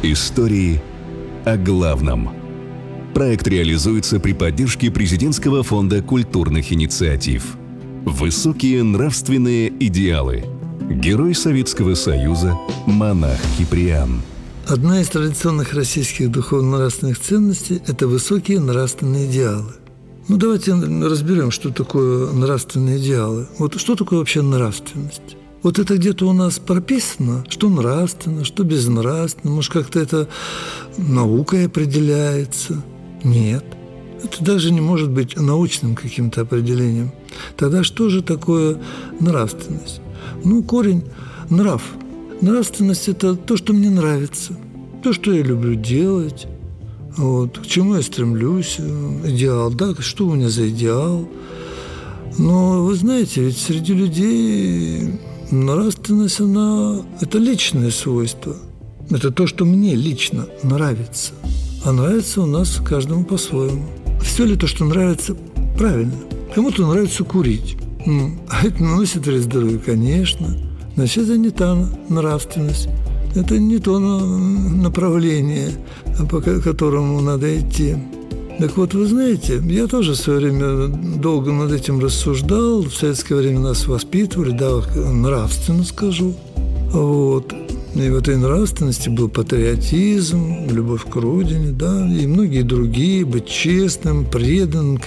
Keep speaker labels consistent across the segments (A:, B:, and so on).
A: Истории о главном. Проект реализуется при поддержке Президентского фонда культурных инициатив. Высокие нравственные идеалы. Герой Советского Союза, монах Киприан.
B: Одна из традиционных российских духовно-нравственных ценностей – это высокие нравственные идеалы. Давайте разберем, что такое нравственные идеалы. Что такое вообще нравственность? Это где-то у нас прописано, что нравственно, что безнравственно. Может, как-то это наукой определяется? Нет. Это даже не может быть научным каким-то определением. Тогда что же такое нравственность? Корень – нрав. Нравственность – это то, что мне нравится, то, что я люблю делать, к чему я стремлюсь, идеал, что у меня за идеал. Но вы знаете, ведь среди людей нравственность, это личное свойство. Это то, что мне лично нравится. А нравится у нас каждому по-своему. Все ли то, что нравится, правильно? Кому-то нравится курить. А это наносит вред здоровью, конечно. Значит, это не та нравственность. Это не то направление, по которому надо идти. Так вы знаете, я тоже в свое время долго над этим рассуждал. В советское время нас воспитывали, нравственно скажу. И в этой нравственности был патриотизм, любовь к родине, и многие другие, быть честным, преданным,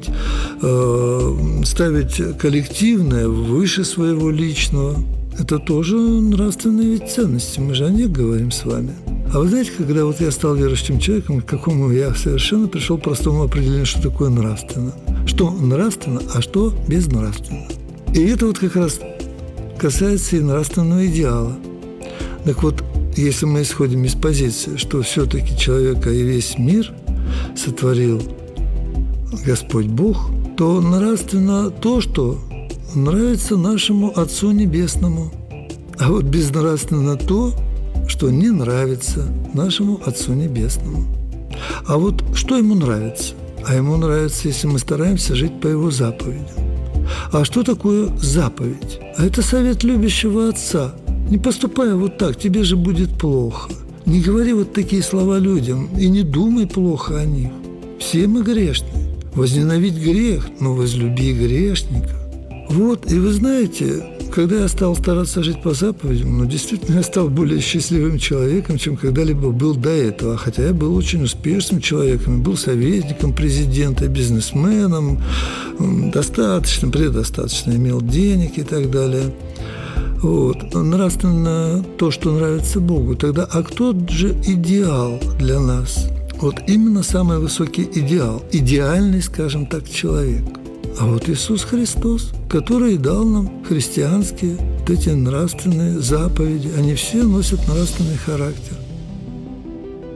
B: ставить коллективное выше своего личного. Это тоже нравственные ведь ценности, мы же о них говорим с вами. А вы знаете, когда я стал верующим человеком, к какому я совершенно пришел к простому определению, что такое нравственно. Что нравственно, а что безнравственно. И это как раз касается и нравственного идеала. Если мы исходим из позиции, что все-таки человека и весь мир сотворил Господь Бог, то нравственно то, что нравится нашему Отцу Небесному. А безнравственно то, что не нравится нашему Отцу Небесному. А что ему нравится? А ему нравится, если мы стараемся жить по его заповедям. А что такое заповедь? А это совет любящего Отца. Не поступай так, тебе же будет плохо. Не говори такие слова людям и не думай плохо о них. Все мы грешны. Возненавидь грех, но возлюби грешника. И вы знаете, когда я стал стараться жить по заповедям, действительно я стал более счастливым человеком, чем когда-либо был до этого. Хотя я был очень успешным человеком, был советником президента, бизнесменом, предостаточно имел денег и так далее. Нравственно то, что нравится Богу. Тогда, а кто же идеал для нас? Именно самый высокий идеал, идеальный, скажем так, человек. А Иисус Христос, который дал нам христианские эти нравственные заповеди. Они все носят нравственный характер.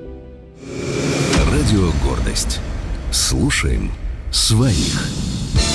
A: Радио «Гордость». Слушаем своих.